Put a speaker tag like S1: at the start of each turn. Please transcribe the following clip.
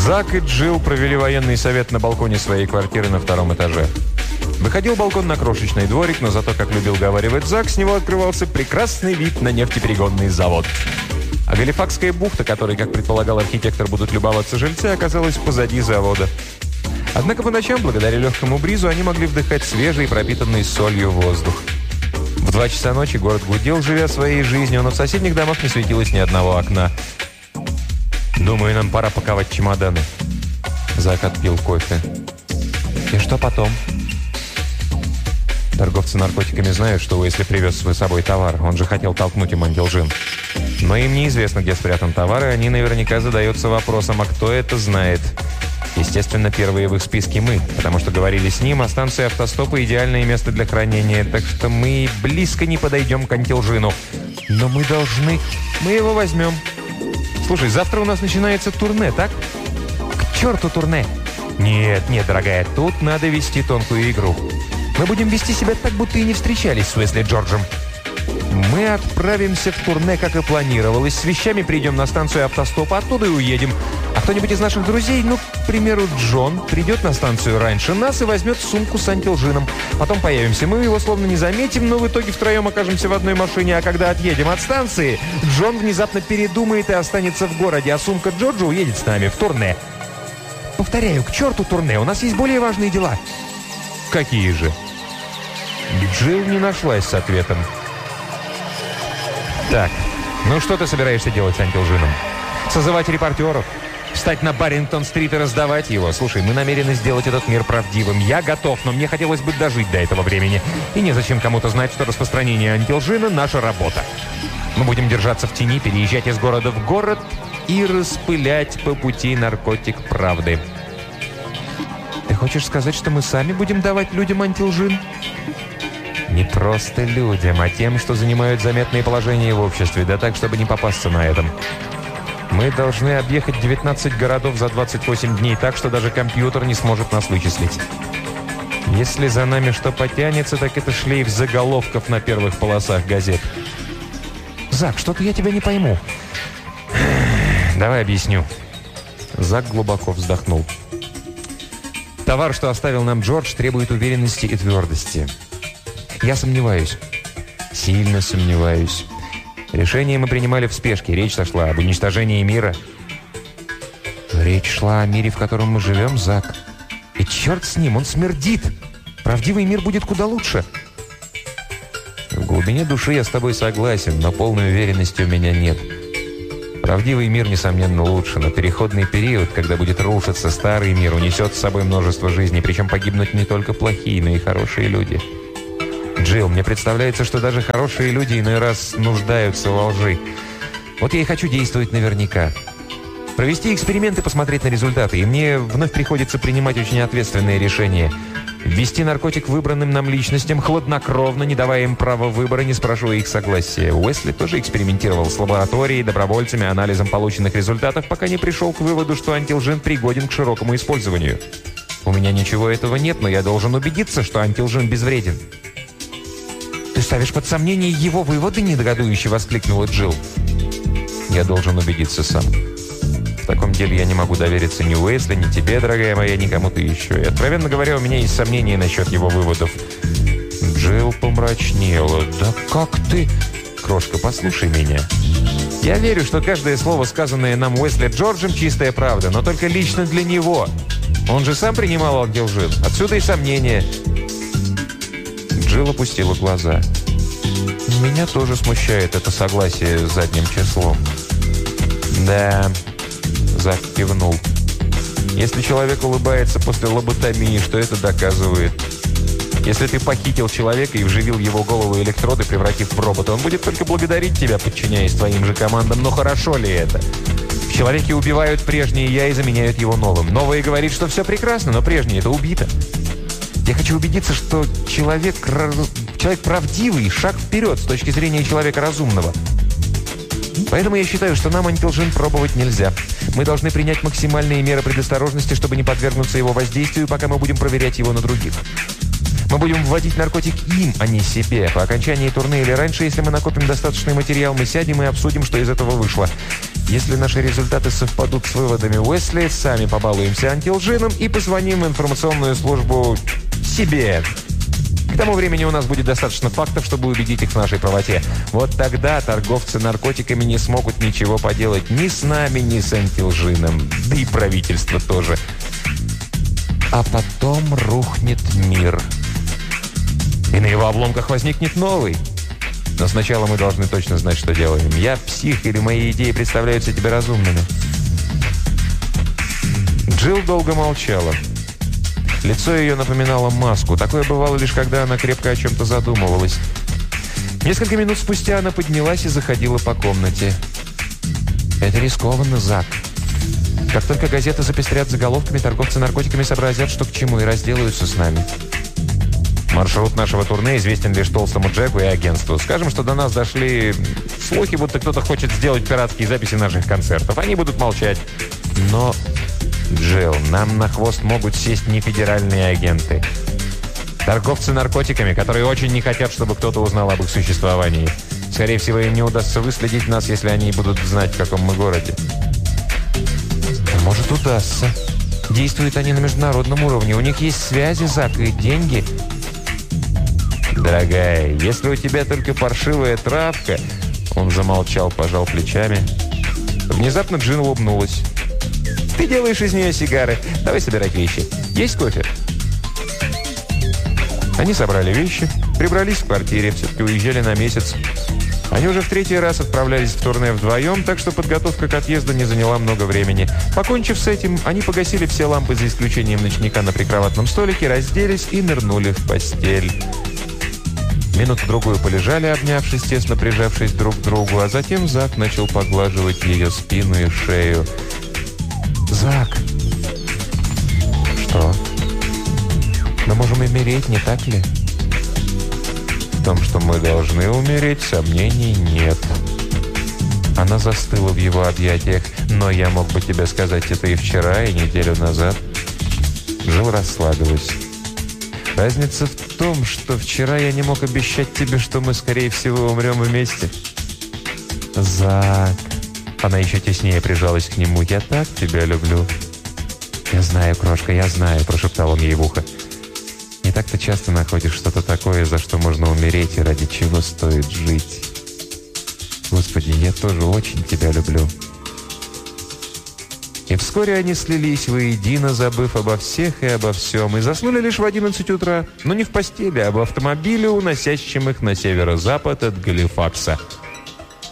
S1: Зак и Джилл провели военный совет на балконе своей квартиры на 2-м этаже. Выходил балкон на крошечный дворик, но зато, как любил говаривать Зак, с него открывался прекрасный вид на нефтеперегонный завод. А Галифакская бухта, которой, как предполагал архитектор, будут любоваться жильцы, оказалась позади завода. Однако по ночам, благодаря легкому бризу, они могли вдыхать свежий, пропитанный солью воздух. В 2 часа ночи город гудел, живя своей жизнью, но в соседних домах не светилось ни одного окна. «Думаю, нам пора паковать чемоданы». Зак отпил кофе. «И что потом?» Торговцы наркотиками знают, что Уэсли привез с собой товар. Он же хотел толкнуть им Антилжин. Но им неизвестно, где спрятан товар, и они наверняка задаются вопросом, а кто это знает? Естественно, первые в их списке мы, потому что говорили с ним, а станция автостопа – идеальное место для хранения, так что мы близко не подойдем к Антилжину. Но мы должны... Мы его возьмем. Слушай, завтра у нас начинается турне, так? К черту турне! Нет, дорогая, тут надо вести тонкую игру. Мы будем вести себя так, будто и не встречались с Уэсли Джорджем. Мы отправимся в турне, как и планировалось. С вещами придем на станцию автостопа, оттуда и уедем. А кто-нибудь из наших друзей, к примеру, Джон, придет на станцию раньше нас и возьмет сумку с Антилжином. Потом появимся мы, его словно не заметим, но в итоге втроем окажемся в одной машине. А когда отъедем от станции, Джон внезапно передумает и останется в городе, а сумка Джорджа уедет с нами в турне. Повторяю, к черту турне, у нас есть более важные дела. Какие же? Джилл не нашлась с ответом. Так, что ты собираешься делать с Антилжином? Созывать репортеров? Встать на Баррингтон-стрит и раздавать его? Слушай, мы намерены сделать этот мир правдивым. Я готов, но мне хотелось бы дожить до этого времени. И незачем кому-то знать, что распространение Антилжина – наша работа. Мы будем держаться в тени, переезжать из города в город и распылять по пути наркотик правды. Ты хочешь сказать, что мы сами будем давать людям Антилжин? Не просто людям, а тем, что занимают заметные положения в обществе, да так, чтобы не попасться на этом. Мы должны объехать 19 городов за 28 дней так, что даже компьютер не сможет нас вычислить. Если за нами что потянется, так это шлейф заголовков на первых полосах газет. Зак, что-то я тебя не пойму. Давай объясню. Зак глубоко вздохнул. Товар, что оставил нам Джордж, требует уверенности и твердости. Я сомневаюсь. Сильно сомневаюсь. Решение мы принимали в спешке. Речь шла об уничтожении мира. Речь шла о мире, в котором мы живем, Зак. И черт с ним, он смердит. Правдивый мир будет куда лучше. В глубине души я с тобой согласен, но полной уверенности у меня нет. Правдивый мир, несомненно, лучше, но переходный период, когда будет рушиться старый мир, унесет с собой множество жизней, причем погибнут не только плохие, но и хорошие люди. Джилл, мне представляется, что даже хорошие люди иной раз нуждаются во лжи. Вот я и хочу действовать наверняка. Провести эксперимент и посмотреть на результаты. И мне вновь приходится принимать очень ответственные решения. Ввести наркотик выбранным нам личностям хладнокровно, не давая им права выбора, не спрашивая их согласия. Уэсли тоже экспериментировал с лабораторией, добровольцами, анализом полученных результатов, пока не пришел к выводу, что Антилжин пригоден к широкому использованию. У меня ничего этого нет, но я должен убедиться, что Антилжин безвреден. «Ты ставишь под сомнение его выводы?» – негодующе воскликнула Джилл. «Я должен убедиться сам. В таком деле я не могу довериться ни Уэсли, ни тебе, дорогая моя, ни кому-то еще. И, откровенно говоря, у меня есть сомнения насчет его выводов». Джилл помрачнела. «Да как ты...» «Крошка, послушай меня. Я верю, что каждое слово, сказанное нам Уэсли Джорджем, чистая правда, но только лично для него. Он же сам принимал Антилжин. Отсюда и сомнения». Джилл опустила глаза. «Меня тоже смущает это согласие с задним числом». «Да...» Зак кивнул. «Если человек улыбается после лоботомии, что это доказывает? Если ты похитил человека и вживил его голову электроды, превратив в робота, он будет только благодарить тебя, подчиняясь твоим же командам. Но хорошо ли это? В человеке убивают прежнее «я» и заменяют его новым. Новое говорит, что все прекрасно, но прежнее – это убито. Я хочу убедиться, что человек правдивый, шаг вперед с точки зрения человека разумного. Поэтому я считаю, что нам Антилжин пробовать нельзя. Мы должны принять максимальные меры предосторожности, чтобы не подвергнуться его воздействию, пока мы будем проверять его на других. Мы будем вводить наркотик им, а не себе. По окончании турне или раньше, если мы накопим достаточный материал, мы сядем и обсудим, что из этого вышло. Если наши результаты совпадут с выводами Уэсли, сами побалуемся антилжином и позвоним в информационную службу себе. К тому времени у нас будет достаточно фактов, чтобы убедить их в нашей правоте. Вот тогда торговцы наркотиками не смогут ничего поделать ни с нами, ни с антилжином. Да и правительство тоже. А потом рухнет мир. И на его обломках возникнет новый. Но сначала мы должны точно знать, что делаем. Я псих или мои идеи представляются тебе разумными? Джилл долго молчала. Лицо ее напоминало маску. Такое бывало лишь, когда она крепко о чем-то задумывалась. Несколько минут спустя она поднялась и заходила по комнате. «Это рискованно, Зак. Как только газеты запестрят заголовками, торговцы наркотиками сообразят, что к чему, и разделаются с нами. Маршрут нашего турне известен лишь толстому Джеку и агентству. Скажем, что до нас дошли слухи, будто кто-то хочет сделать пиратские записи наших концертов. Они будут молчать. Но, Джилл, нам на хвост могут сесть не федеральные агенты. Торговцы наркотиками, которые очень не хотят, чтобы кто-то узнал об их существовании. Скорее всего, им не удастся выследить нас, если они будут знать, в каком мы городе. Может, удастся. Действуют они на международном уровне. У них есть связи, Зак, и деньги. Дорогая, если у тебя только паршивая травка... Он замолчал, пожал плечами. Внезапно Джин улыбнулась. Ты делаешь из нее сигары. Давай собирать вещи. Есть кофе? Они собрали вещи, прибрались в квартире, все-таки уезжали на месяц. Они уже в третий раз отправлялись в турне вдвоем, так что подготовка к отъезду не заняла много времени. Покончив с этим, они погасили все лампы за исключением ночника на прикроватном столике, разделись и нырнули в постель. Минуту-другую полежали, обнявшись, тесно прижавшись друг к другу, а затем Зак начал поглаживать ее спину и шею. «Зак!» «Что?» «Мы можем умереть, не так ли?» «В том, что мы должны умереть, сомнений нет». Она застыла в его объятиях. «Но я мог бы тебе сказать это и вчера, и неделю назад». Джилл расслабилась. «Разница в том, что вчера я не мог обещать тебе, что мы, скорее всего, умрем вместе». «Зак!» Она еще теснее прижалась к нему. «Я так тебя люблю». «Я знаю, крошка, я знаю», – прошептал он ей в ухо. «Не так-то часто находишь что-то такое, за что можно умереть и ради чего стоит жить. Господи, я тоже очень тебя люблю». И вскоре они слились воедино, забыв обо всех и обо всем, и заснули лишь в 11 утра, но не в постели, а в автомобиле, уносящем их на северо-запад от Галифакса.